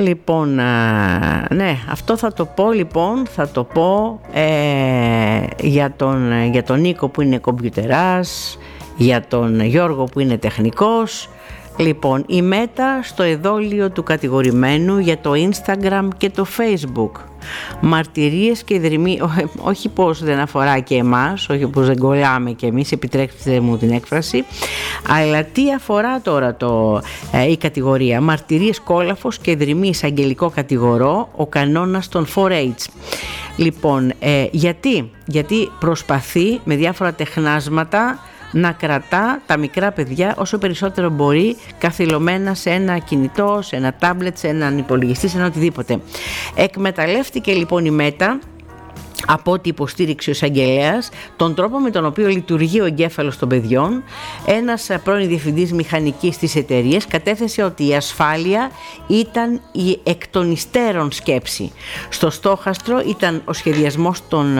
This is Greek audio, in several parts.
Λοιπόν, ναι, αυτό θα το πω, λοιπόν, για τον Νίκο που είναι κομπιουτεράς, για τον Γιώργο που είναι τεχνικός. Λοιπόν, η Μέτα στο εδόλιο του κατηγορημένου για το Instagram και το Facebook. Μαρτυρίες και ιδρυμοί, όχι πως δεν αφορά και εμάς, όχι πως δεν κολλάμε και εμείς, επιτρέψτε μου την έκφραση, αλλά τι αφορά τώρα η κατηγορία. Μαρτυρίες κόλαφος και ιδρυμοί εισαγγελικό κατηγορό, ο κανόνας των 4H. Λοιπόν, γιατί προσπαθεί με διάφορα τεχνάσματα να κρατά τα μικρά παιδιά όσο περισσότερο μπορεί καθυλωμένα σε ένα κινητό, σε ένα τάμπλετ, σε έναν υπολογιστή, σε ένα οτιδήποτε. Εκμεταλλεύτηκε λοιπόν η Μέτα, από ό,τι υποστήριξε ο εισαγγελέας, τον τρόπο με τον οποίο λειτουργεί ο εγκέφαλος των παιδιών. Ένας πρώην διευθυντής μηχανικής της εταιρείας κατέθεσε ότι η ασφάλεια ήταν η εκ των υστέρων σκέψη. Στο στόχαστρο ήταν ο σχεδιασμός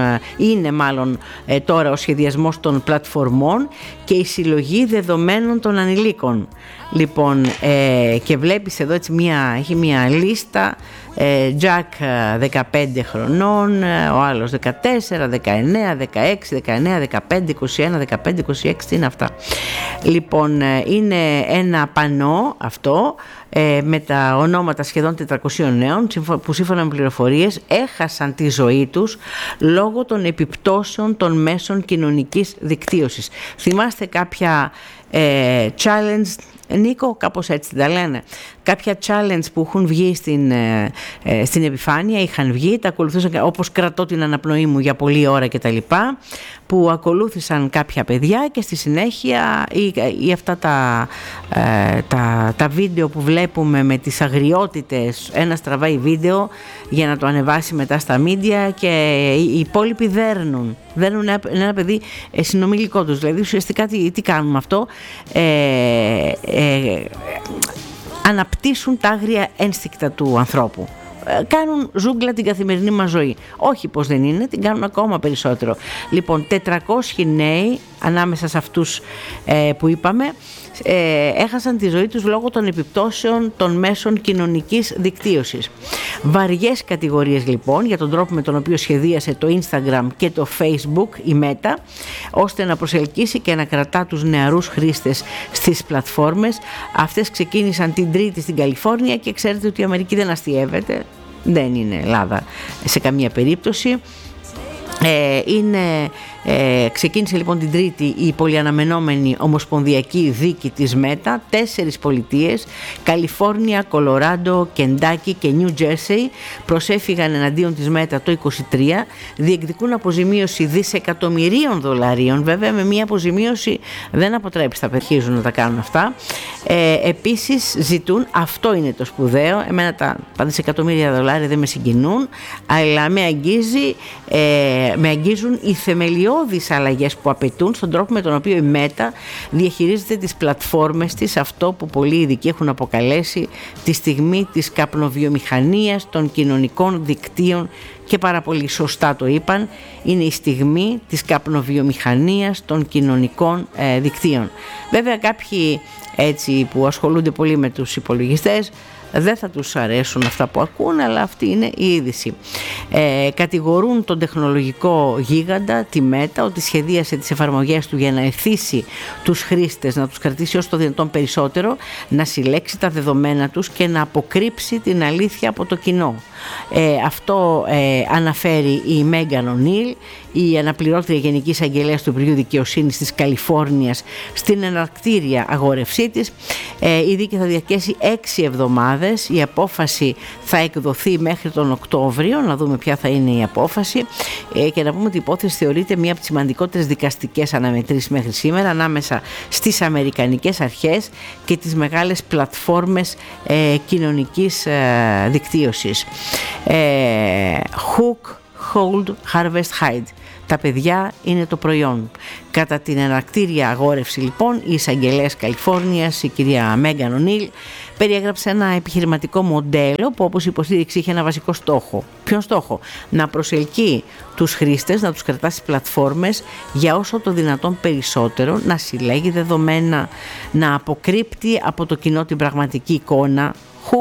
τώρα ο σχεδιασμός των πλατφορμών και η συλλογή δεδομένων των ανηλίκων. Λοιπόν, και βλέπεις εδώ έτσι έχει μια λίστα. Τζακ 15 χρονών, ο άλλος 14, 19, 16, 19, 15, 21, 15, 26, τι είναι αυτά. Λοιπόν, είναι ένα πανό αυτό με τα ονόματα σχεδόν 400 νέων που σύμφωνα με πληροφορίες έχασαν τη ζωή τους λόγω των επιπτώσεων των μέσων κοινωνικής δικτύωσης. Θυμάστε κάποια challenge, Νίκο, κάπως έτσι τα λένε, κάποια challenge που έχουν βγει στην επιφάνεια, είχαν βγει, τα ακολουθούσαν, όπως κρατώ την αναπνοή μου για πολλή ώρα και τα λοιπά, που ακολούθησαν κάποια παιδιά και στη συνέχεια ή αυτά τα βίντεο που βλέπουμε με τις αγριότητες, ένας τραβάει βίντεο για να το ανεβάσει μετά στα media και οι υπόλοιποι δέρνουν ένα παιδί συνομιλικό τους. Δηλαδή ουσιαστικά τι κάνουμε αυτό, αναπτύσσουν τα άγρια ένστικτα του ανθρώπου. Κάνουν ζούγκλα την καθημερινή μας ζωή. Όχι πως δεν είναι, την κάνουν ακόμα περισσότερο. Λοιπόν, 400 νέοι ανάμεσα σε αυτούς που είπαμε έχασαν τη ζωή τους λόγω των επιπτώσεων των μέσων κοινωνικής δικτύωσης. Βαριές κατηγορίες λοιπόν για τον τρόπο με τον οποίο σχεδίασε το Instagram και το Facebook η Μέτα, ώστε να προσελκύσει και να κρατά τους νεαρούς χρήστες στις πλατφόρμες. Αυτές ξεκίνησαν την Τρίτη στην Καλιφόρνια και ξέρετε ότι η Αμερική δεν αστιεύεται, δεν είναι Ελλάδα σε καμία περίπτωση. Ξεκίνησε λοιπόν την Τρίτη η πολυαναμενόμενη ομοσπονδιακή δίκη της Μέτα. 4 πολιτείες, Καλιφόρνια, Κολοράντο, Κεντάκι και Νιου Τζέρσεϊ, προσέφυγαν εναντίον της Μέτα το 2023, διεκδικούν αποζημίωση δισεκατομμυρίων δολαρίων. Βέβαια με μια αποζημίωση δεν αποτρέπει στα αρχίζουν να τα κάνουν αυτά. Επίσης ζητούν, αυτό είναι το σπουδαίο, εμένα τα δισεκατομμύρια δολάρια δεν με συγκινούν, αλλά με αγγίζουν οι θεμελιώδεις αλλαγές που απαιτούν στον τρόπο με τον οποίο η Μέτα διαχειρίζεται τις πλατφόρμες της, αυτό που πολλοί ειδικοί έχουν αποκαλέσει τη στιγμή της καπνοβιομηχανίας των κοινωνικών δικτύων, και πάρα πολύ σωστά το είπαν, είναι η στιγμή της καπνοβιομηχανίας των κοινωνικών δικτύων. Βέβαια κάποιοι έτσι που ασχολούνται πολύ με τους υπολογιστές δεν θα τους αρέσουν αυτά που ακούν, αλλά αυτή είναι η είδηση. Κατηγορούν τον τεχνολογικό γίγαντα, τη Μέτα, ότι σχεδίασε τις εφαρμογές του για να εθίσει τους χρήστες, να τους κρατήσει όσο το δυνατόν περισσότερο, να συλλέξει τα δεδομένα τους και να αποκρύψει την αλήθεια από το κοινό. Αυτό αναφέρει η Μέγαν Ονίλ, η αναπληρώτρια Γενική Εισαγγελέας του Υπουργείου Δικαιοσύνης της Καλιφόρνιας, στην εναρκτήρια αγόρευσή της. Η δίκη θα διαρκέσει 6 εβδομάδες. Η απόφαση θα εκδοθεί μέχρι τον Οκτώβριο, να δούμε ποια θα είναι η απόφαση, και να πούμε ότι η υπόθεση θεωρείται μία από τις σημαντικότερες δικαστικές αναμετρήσεις μέχρι σήμερα ανάμεσα στις αμερικανικές αρχές και τις μεγάλες πλατφόρμες κοινωνικής δικτύωσης. Hook, Hold, Harvest, Hide. Τα παιδιά είναι το προϊόν. Κατά την εναρκτήρια αγόρευση λοιπόν, η εισαγγελέας Καλιφόρνιας, η κυρία Μέγαν Ονίλ, περιέγραψε ένα επιχειρηματικό μοντέλο που, όπως υποστήριξε, είχε ένα βασικό στόχο. Ποιον στόχο? Να προσελκύει τους χρήστες, να τους κρατά στις πλατφόρμες για όσο το δυνατόν περισσότερο, να συλλέγει δεδομένα, να αποκρύπτει από το κοινό την πραγματική εικόνα. Hook,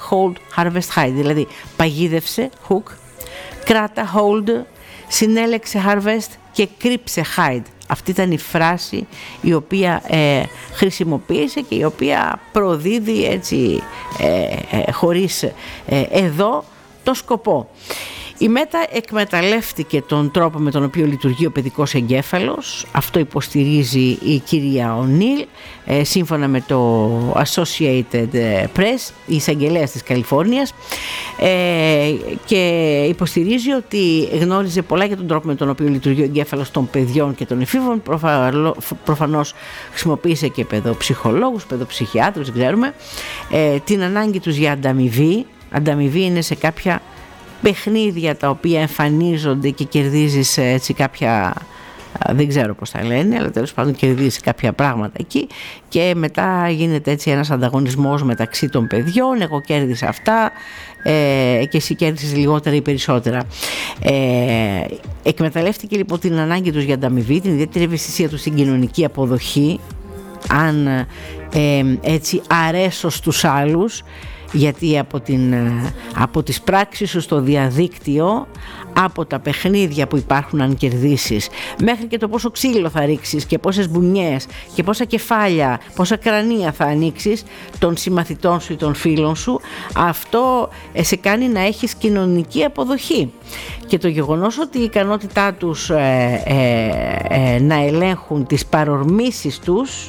hold, harvest, hide, δηλαδή παγίδευσε, hook, κράτα, hold, συνέλεξε, harvest και κρύψε, hide. Αυτή ήταν η φράση η οποία χρησιμοποίησε και η οποία προδίδει έτσι χωρίς εδώ το σκοπό. Η Μέτα εκμεταλλεύτηκε τον τρόπο με τον οποίο λειτουργεί ο παιδικός εγκέφαλος. Αυτό υποστηρίζει η κυρία Ονίλ, σύμφωνα με το Associated Press, η εισαγγελέας της Καλιφόρνιας, και υποστηρίζει ότι γνώριζε πολλά για τον τρόπο με τον οποίο λειτουργεί ο εγκέφαλος των παιδιών και των εφήβων. Προφανώς χρησιμοποίησε και παιδοψυχολόγους, παιδοψυχιάτρους, δεν ξέρουμε, την ανάγκη τους για ανταμοιβή. Ανταμοιβή είναι σε κάποια παιχνίδια τα οποία εμφανίζονται και κερδίζεις έτσι κάποια, δεν ξέρω πώς τα λένε, αλλά τέλος πάντων κερδίζεις κάποια πράγματα εκεί και μετά γίνεται έτσι ένας ανταγωνισμός μεταξύ των παιδιών, εγώ κέρδισα αυτά και εσύ κέρδισες λιγότερα ή περισσότερα. Εκμεταλλεύτηκε λοιπόν την ανάγκη τους για ανταμοιβή, την ιδιαίτερη ευαισθησία τους στην κοινωνική αποδοχή, αν έτσι αρέσω στους άλλους, γιατί από τις πράξεις σου στο διαδίκτυο, από τα παιχνίδια που υπάρχουν αν κερδίσεις, μέχρι και το πόσο ξύλο θα ρίξεις και πόσες μπουνιές και πόσα κεφάλια, πόσα κρανία θα ανοίξεις των συμμαθητών σου ή των φίλων σου, αυτό σε κάνει να έχεις κοινωνική αποδοχή. Και το γεγονός ότι η ικανότητά τους να ελέγχουν τις παρορμήσεις τους,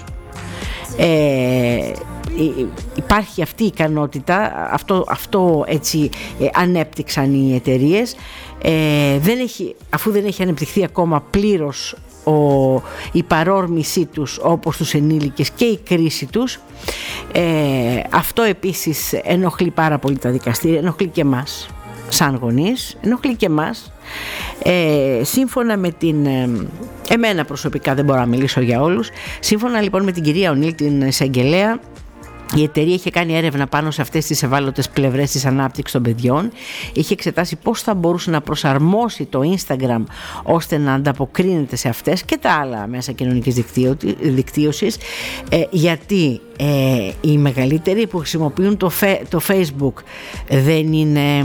υπάρχει αυτή η ικανότητα, αυτό έτσι ανέπτυξαν οι εταιρείες, αφού δεν έχει ανεπτυχθεί ακόμα πλήρως η παρόρμησή τους όπως τους ενήλικες και η κρίση τους, αυτό επίσης ενοχλεί πάρα πολύ τα δικαστήρια, ενοχλεί και εμάς σαν γονείς, ενοχλεί και εμάς. Σύμφωνα με εμένα προσωπικά, δεν μπορώ να μιλήσω για όλους, σύμφωνα λοιπόν με την κυρία Ονίλ, την εισαγγελέα, η εταιρεία είχε κάνει έρευνα πάνω σε αυτές τις ευάλωτες πλευρές της ανάπτυξης των παιδιών. Είχε εξετάσει πώς θα μπορούσε να προσαρμόσει το Instagram ώστε να ανταποκρίνεται σε αυτές και τα άλλα μέσα κοινωνικής δικτύωσης, γιατί οι μεγαλύτεροι που χρησιμοποιούν το Facebook δεν είναι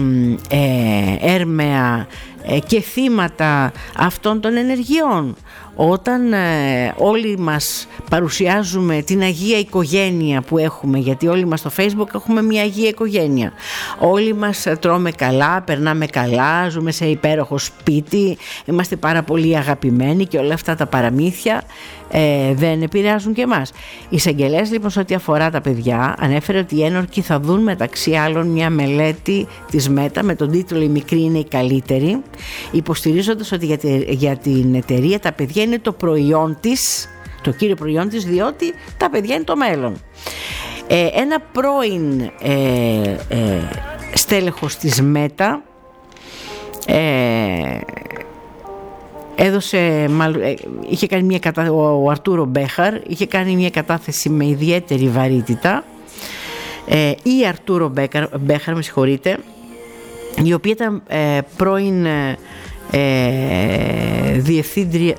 έρμεα και θύματα αυτών των ενεργειών. Όταν όλοι μας παρουσιάζουμε την αγία οικογένεια που έχουμε, γιατί όλοι μας στο Facebook έχουμε μια αγία οικογένεια, όλοι μας τρώμε καλά, περνάμε καλά, ζούμε σε υπέροχο σπίτι, είμαστε πάρα πολύ αγαπημένοι και όλα αυτά τα παραμύθια δεν επηρεάζουν και εμάς. Η εισαγγελέας λοιπόν σε ό,τι αφορά τα παιδιά ανέφερε ότι οι ένορκοι θα δουν μεταξύ άλλων μια μελέτη της Μέτα με τον τίτλο «Η μικρή είναι η καλύτερη», υποστηρίζοντας ότι για την εταιρεία τα παιδιά είναι το προϊόν της, το κύριο προϊόν της, διότι τα παιδιά είναι το μέλλον. Ένα πρώην στέλεχος της Μέτα είχε κάνει ο Αρτούρο Μπέχαρ είχε κάνει μια κατάθεση με ιδιαίτερη βαρύτητα, η Αρτούρο Μπέχαρ, με συγχωρείτε, η οποία ήταν πρώην διευθύντρια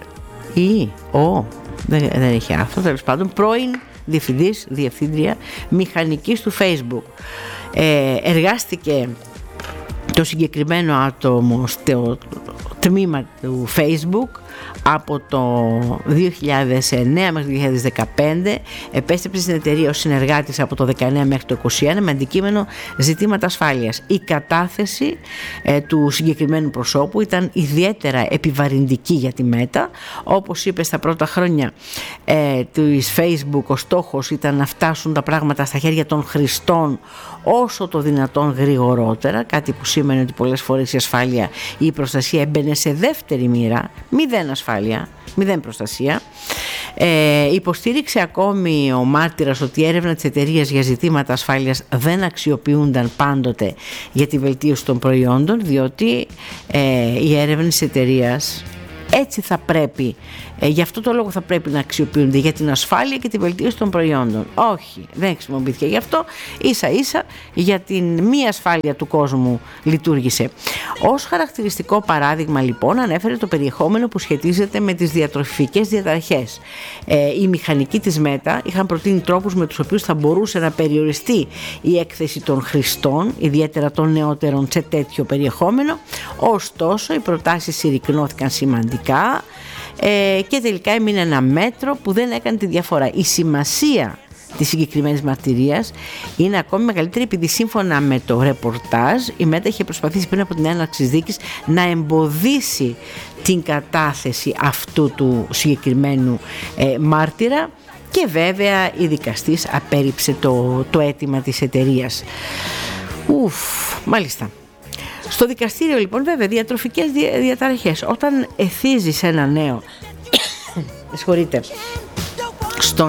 δεν έχει αυτό, τέλος πάντων πρώην διευθύντρια μηχανικής του Facebook. Εργάστηκε το συγκεκριμένο άτομο στο τμήμα του Facebook από το 2009 μέχρι το 2015, επέστρεψε στην εταιρεία ως συνεργάτης από το 19 μέχρι το 2021 με αντικείμενο ζητήματα ασφάλειας. Η κατάθεση του συγκεκριμένου προσώπου ήταν ιδιαίτερα επιβαρυντική για τη Μέτα. Όπως είπε, στα πρώτα χρόνια της Facebook ο στόχος ήταν να φτάσουν τα πράγματα στα χέρια των χρηστών όσο το δυνατόν γρηγορότερα, κάτι που σήμαινε ότι πολλές φορές η ασφάλεια ή η προστασία έμπαινε σε δεύτερη μοίρα, μηδέν ασφάλεια, μηδέν προστασία. Υποστήριξε ακόμη ο μάρτυρας ότι η έρευνα της εταιρείας για ζητήματα ασφάλειας δεν αξιοποιούνταν πάντοτε για τη βελτίωση των προϊόντων, διότι η έρευνα της εταιρείας έτσι θα πρέπει, γι' αυτό το λόγο θα πρέπει να αξιοποιούνται για την ασφάλεια και τη βελτίωση των προϊόντων. Όχι, δεν χρησιμοποιήθηκε γι' αυτό, ίσα ίσα για την μη ασφάλεια του κόσμου λειτουργήσε. Ως χαρακτηριστικό παράδειγμα λοιπόν ανέφερε το περιεχόμενο που σχετίζεται με τις διατροφικές διαταραχές. Οι μηχανικοί της Μέτα είχαν προτείνει τρόπους με τους οποίους θα μπορούσε να περιοριστεί η έκθεση των χρηστών, ιδιαίτερα των νεότερων, σε τέτοιο περιεχόμενο. Ωστόσο οι προτάσεις συρρικνώθηκαν σημαντικά και τελικά έμεινε ένα μέτρο που δεν έκανε τη διαφορά. Η σημασία της συγκεκριμένης μαρτυρίας είναι ακόμη μεγαλύτερη, επειδή σύμφωνα με το ρεπορτάζ η Μέτα είχε προσπαθήσει πριν από την έναρξη της δίκης να εμποδίσει την κατάθεση αυτού του συγκεκριμένου μάρτυρα, και βέβαια η δικαστής απέρριψε το αίτημα της εταιρείας. Μάλιστα. Στο δικαστήριο λοιπόν, βέβαια, διατροφικές διαταραχές, όταν εθίζεις ένα νέο στο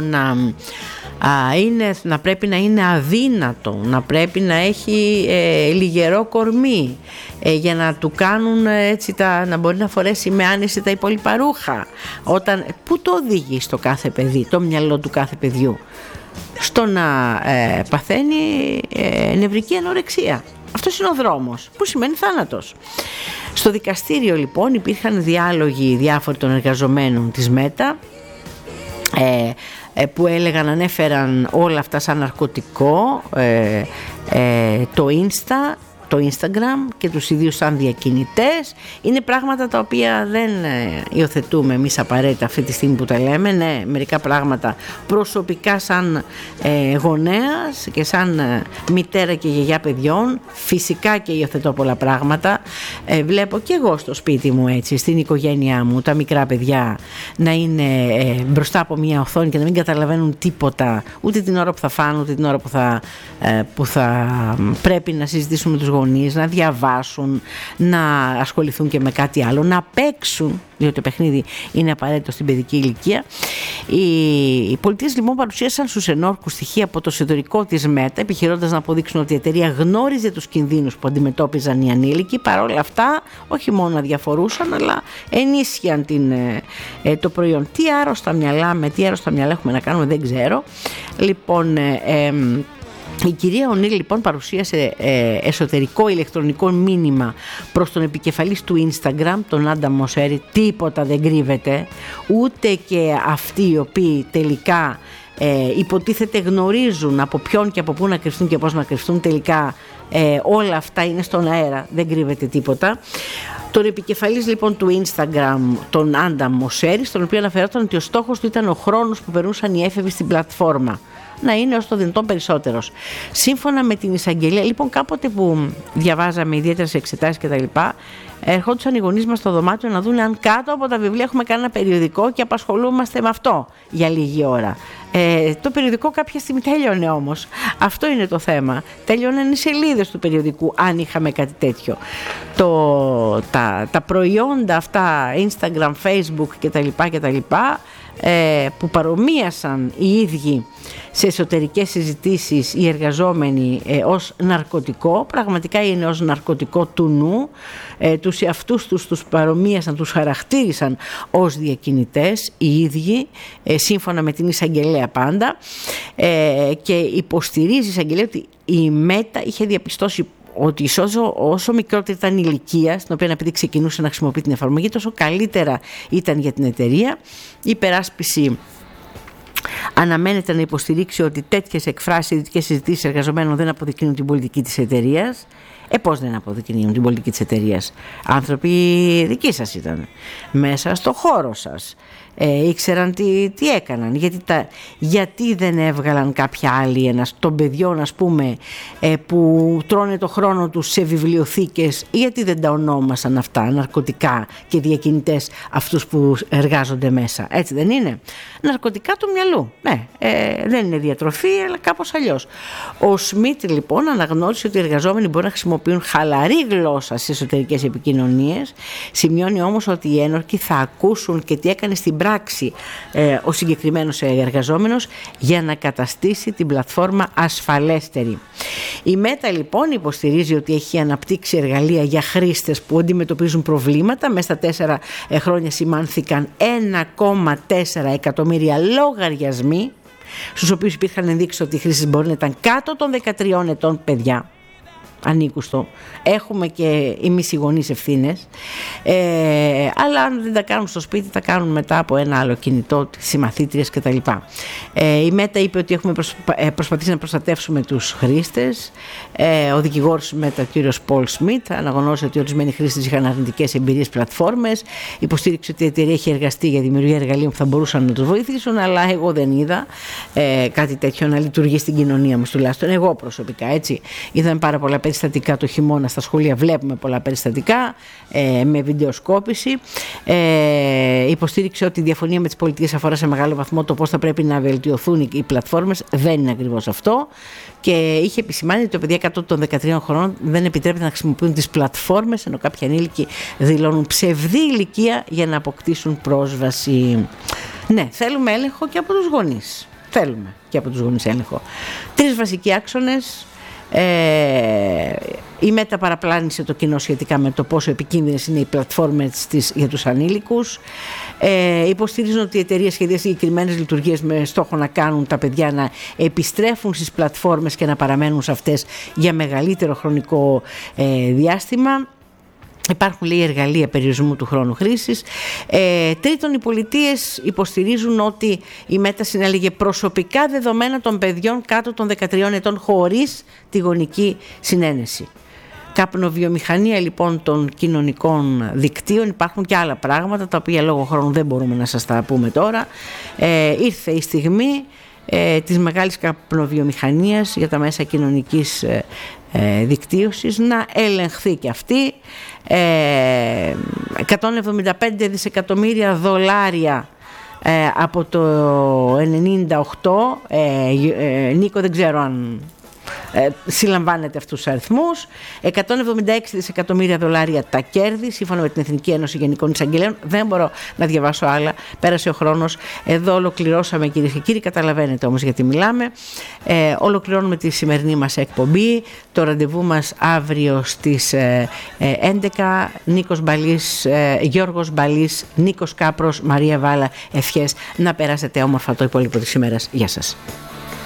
να πρέπει να είναι αδύνατο, να πρέπει να έχει λιγερό κορμί, για να του κάνουν έτσι να μπορεί να φορέσει με άνεση τα υπόλοιπα ρούχα, πού το οδηγεί στο κάθε παιδί, το μυαλό του κάθε παιδιού? Στο να παθαίνει νευρική ανορεξία. Αυτός είναι ο δρόμος, που σημαίνει θάνατος. Στο δικαστήριο λοιπόν υπήρχαν διάλογοι διάφοροι των εργαζομένων της Μέτα, που ανέφεραν όλα αυτά σαν ναρκωτικό, το Instagram και τους ίδιους σαν διακινητές. Είναι πράγματα τα οποία δεν υιοθετούμε εμείς απαραίτητα αυτή τη στιγμή που τα λέμε. Ναι, μερικά πράγματα προσωπικά σαν γονέας και σαν μητέρα και γιαγιά παιδιών, φυσικά και υιοθετώ πολλά πράγματα. Βλέπω και εγώ στο σπίτι μου, έτσι, στην οικογένειά μου, τα μικρά παιδιά να είναι μπροστά από μια οθόνη και να μην καταλαβαίνουν τίποτα, ούτε την ώρα που θα φάνε, ούτε την ώρα που θα πρέπει να συζητήσουν με τους γονείς, να διαβάσουν, να ασχοληθούν και με κάτι άλλο, να παίξουν, διότι το παιχνίδι είναι απαραίτητο στην παιδική ηλικία. Οι πολιτείες λοιπόν παρουσίασαν στους ενόρκους στοιχεία από το εσωτερικό της Μέτα, επιχειρώντας να αποδείξουν ότι η εταιρεία γνώριζε τους κινδύνους που αντιμετώπιζαν οι ανήλικοι. Παρόλα αυτά, όχι μόνο να διαφορούσαν, αλλά ενίσχυαν το προϊόν. Τι άρρωστα μυαλά έχουμε να κάνουμε, δεν ξέρω. Λοιπόν, η κυρία Ονίλ λοιπόν παρουσίασε εσωτερικό ηλεκτρονικό μήνυμα προς τον επικεφαλής του Instagram, τον Άντα Μοσέρι. Τίποτα δεν κρύβεται, ούτε και αυτοί οι οποίοι τελικά υποτίθεται γνωρίζουν από ποιον και από πού να κρυφτούν και πώς να κρυφτούν. Τελικά όλα αυτά είναι στον αέρα, δεν κρύβεται τίποτα. Τον επικεφαλής λοιπόν του Instagram, τον Άντα Μοσέρι, στον οποίο αναφερόταν ότι ο στόχος του ήταν ο χρόνος που περνούσαν οι έφηβοι στην πλατφόρμα να είναι ως το δυνατόν περισσότερος. Σύμφωνα με την εισαγγελία, λοιπόν, κάποτε που διαβάζαμε ιδιαίτερα σε εξετάσεις και τα λοιπά, ερχόντουσαν οι γονείς μας στο δωμάτιο να δουν αν κάτω από τα βιβλία έχουμε κανένα περιοδικό και απασχολούμαστε με αυτό για λίγη ώρα. Το περιοδικό κάποια στιγμή τέλειωνε όμως. Αυτό είναι το θέμα. Τέλειωναν οι σελίδες του περιοδικού, αν είχαμε κάτι τέτοιο. Τα προϊόντα αυτά, Instagram, Facebook κτλ. Που παρομοίασαν οι ίδιοι σε εσωτερικές συζητήσεις οι εργαζόμενοι ως ναρκωτικό, πραγματικά είναι ως ναρκωτικό του νου, τους εαυτούς τους παρομοίασαν, τους χαρακτήρισαν ως διακινητές οι ίδιοι, σύμφωνα με την εισαγγελέα πάντα, και υποστηρίζει η εισαγγελέα ότι η Μέτα είχε διαπιστώσει ότι όσο μικρότερη ήταν η ηλικία στην οποία επειδή ξεκινούσε να χρησιμοποιεί την εφαρμογή, τόσο καλύτερα ήταν για την εταιρεία. Η υπεράσπιση αναμένεται να υποστηρίξει ότι τέτοιες εκφράσεις, ειδικές συζητήσεις εργαζομένων δεν αποδεικνύουν την πολιτική της εταιρείας. Πώς δεν αποδεικνύουν την πολιτική της εταιρείας? Άνθρωποι δικοί σας ήταν, μέσα στο χώρο σας. Ήξεραν τι έκαναν. Γιατί δεν έβγαλαν κάποια άλλη των παιδιών, ας πούμε, που τρώνε το χρόνο τους σε βιβλιοθήκες, γιατί δεν τα ονόμασαν αυτά ναρκωτικά και διακινητές αυτούς που εργάζονται μέσα? Έτσι δεν είναι? Ναρκωτικά του μυαλού. Ναι, δεν είναι διατροφή, αλλά κάπως αλλιώς. Ο Σμιτ λοιπόν αναγνώρισε ότι οι εργαζόμενοι μπορούν να χρησιμοποιούν χαλαρή γλώσσα στις εσωτερικές επικοινωνίες. Σημειώνει όμως ότι οι ένορκοι θα ακούσουν και τι έκανε στην πράξη ο συγκεκριμένος εργαζόμενος για να καταστήσει την πλατφόρμα ασφαλέστερη. Η Μέτα λοιπόν υποστηρίζει ότι έχει αναπτύξει εργαλεία για χρήστες που αντιμετωπίζουν προβλήματα. Μέσα στα 4 χρόνια σημάνθηκαν 1,4 εκατομμύρια λογαριασμοί, στους οποίους υπήρχαν ενδείξεις ότι οι χρήστες μπορεί να ήταν κάτω των 13 ετών παιδιά. ανήκουστο. Έχουμε και εμείς οι γονείς ευθύνες, αλλά αν δεν τα κάνουν στο σπίτι, τα κάνουν μετά από ένα άλλο κινητό, συμμαθήτριες κτλ. Η Μέτα είπε ότι έχουμε προσπαθήσει να προστατεύσουμε τους χρήστες. Ο δικηγόρος Μέτα, κύριος Πολ Σμιτ, αναγνώρισε ότι ορισμένοι χρήστες είχαν αρνητικές εμπειρίες πλατφόρμες. Υποστήριξε ότι η εταιρεία έχει εργαστεί για δημιουργία εργαλείων που θα μπορούσαν να τους βοηθήσουν, αλλά εγώ δεν είδα κάτι τέτοιο να λειτουργεί στην κοινωνία μας, τουλάχιστον εγώ προσωπικά, έτσι. Είδαμε πάρα πολλά περιστατικά το χειμώνα στα σχολεία, βλέπουμε πολλά περιστατικά με βιντεοσκόπηση. Υποστήριξε ότι η διαφωνία με τις πολιτείες αφορά σε μεγάλο βαθμό το πώς θα πρέπει να βελτιωθούν οι πλατφόρμες. Δεν είναι ακριβώς αυτό. Και είχε επισημάνει ότι το παιδιά κάτω των 13 χρόνων δεν επιτρέπεται να χρησιμοποιούν τις πλατφόρμες, ενώ κάποιοι ανήλικοι δηλώνουν ψευδή ηλικία για να αποκτήσουν πρόσβαση. Ναι, θέλουμε έλεγχο και από τους γονείς. Θέλουμε και από τους γονείς έλεγχο. 3 βασικοί άξονες. Η Μέτα παραπλάνησε το κοινό σχετικά με το πόσο επικίνδυνες είναι οι πλατφόρμες της για τους ανήλικους. Υποστηρίζουν ότι η εταιρεία σχεδίασε συγκεκριμένες λειτουργίες με στόχο να κάνουν τα παιδιά να επιστρέφουν στις πλατφόρμες και να παραμένουν σε αυτές για μεγαλύτερο χρονικό διάστημα. Υπάρχουν, λέει, εργαλεία περιορισμού του χρόνου χρήσης. Τρίτον, οι πολιτείες υποστηρίζουν ότι η Μέτα συνέλεγε προσωπικά δεδομένα των παιδιών κάτω των 13 ετών χωρίς τη γονική συνένεση. Καπνοβιομηχανία λοιπόν των κοινωνικών δικτύων. Υπάρχουν και άλλα πράγματα τα οποία λόγω χρόνου δεν μπορούμε να σας τα πούμε τώρα. Ήρθε η στιγμή της μεγάλης καπνοβιομηχανίας για τα μέσα κοινωνικής δικτύωσης να ελεγχθεί και αυτή. 175 δισεκατομμύρια δολάρια από το 98. Νίκο, δεν ξέρω αν συλλαμβάνεται αυτούς τους αριθμούς. 176 δισεκατομμύρια δολάρια τα κέρδη, σύμφωνα με την Εθνική Ένωση Γενικών Εισαγγελέων. Δεν μπορώ να διαβάσω άλλα, πέρασε ο χρόνος. Εδώ ολοκληρώσαμε, κυρίες και κύριοι, καταλαβαίνετε όμως γιατί μιλάμε. Ολοκληρώνουμε τη σημερινή μας εκπομπή. Το ραντεβού μας αύριο στις 11. Νίκος Μπαλής, Γιώργος Μπαλής, Νίκος Κάπρος, Μαρία Βάλα. Ευχές να περάσετε όμορφα το υπόλοιπο της ημέρας. Γεια σας.